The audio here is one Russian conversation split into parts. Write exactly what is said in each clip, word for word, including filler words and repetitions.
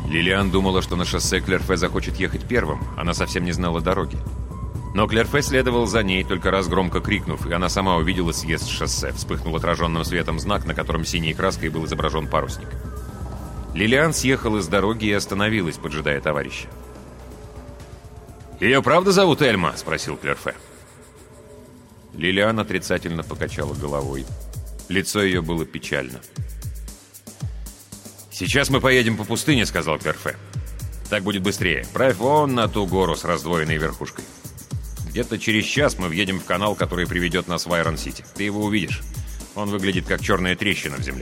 Лилиан думала, что на шоссе Клерфе захочет ехать первым. Она совсем не знала дороги. Но Клерфе следовал за ней, только раз громко крикнув, и она сама увидела съезд с шоссе. Вспыхнул отраженным светом знак, на котором синей краской был изображен парусник. Лилиан съехала с дороги и остановилась, поджидая товарища. «Ее правда зовут Эльма?» — спросил Клерфе. Лилиан отрицательно покачала головой. Лицо ее было печально. «Сейчас мы поедем по пустыне», — сказал Клерфе. «Так будет быстрее. Правь вон на ту гору с раздвоенной верхушкой. Где-то через час мы въедем в канал, который приведет нас в Айрон-Сити. Ты его увидишь. Он выглядит как черная трещина в земле».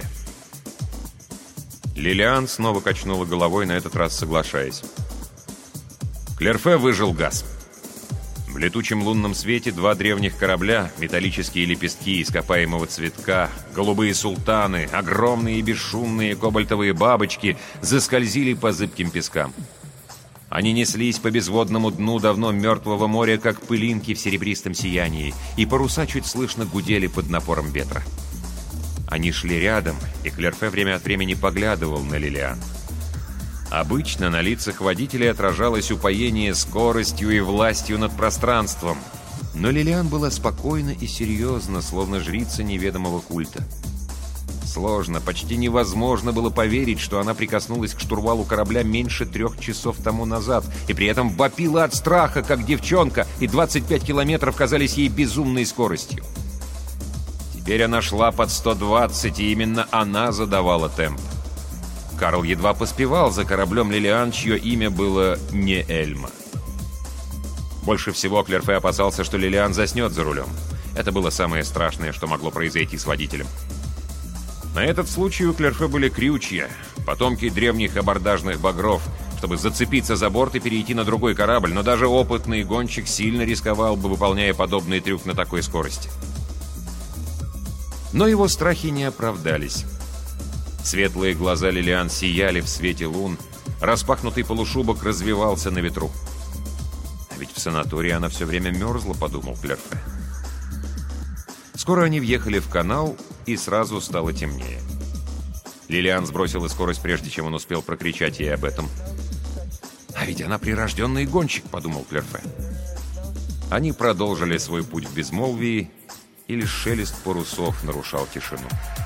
Лилиан снова качнула головой, на этот раз соглашаясь. Клерфе выжил газ. В летучем лунном свете два древних корабля, металлические лепестки ископаемого цветка, голубые султаны, огромные и бесшумные кобальтовые бабочки заскользили по зыбким пескам. Они неслись по безводному дну давно мертвого моря, как пылинки в серебристом сиянии, и паруса чуть слышно гудели под напором ветра. Они шли рядом, и Клерфе время от времени поглядывал на Лилиан. Обычно на лицах водителей отражалось упоение скоростью и властью над пространством. Но Лилиан была спокойна и серьезна, словно жрица неведомого культа. Сложно, почти невозможно было поверить, что она прикоснулась к штурвалу корабля меньше трех часов тому назад, и при этом вопила от страха, как девчонка, и двадцать пять километров казались ей безумной скоростью. Теперь она шла под сто двадцать, и именно она задавала темп. Карл едва поспевал за кораблем Лилиан, чье имя было не Эльма. Больше всего Клерфе опасался, что Лилиан заснет за рулем. Это было самое страшное, что могло произойти с водителем. На этот случай у Клерфе были крючья, потомки древних абордажных багров, чтобы зацепиться за борт и перейти на другой корабль, но даже опытный гонщик сильно рисковал бы, выполняя подобный трюк на такой скорости. Но его страхи не оправдались. Светлые глаза Лилиан сияли в свете лун, распахнутый полушубок развивался на ветру. А ведь в санатории она все время мерзла, подумал Клерфе. Скоро они въехали в канал, и сразу стало темнее. Лилиан сбросила скорость, прежде чем он успел прокричать ей об этом. «А ведь она прирожденный гонщик», — подумал Клерфе. Они продолжили свой путь в безмолвии, и лишь шелест парусов нарушал тишину.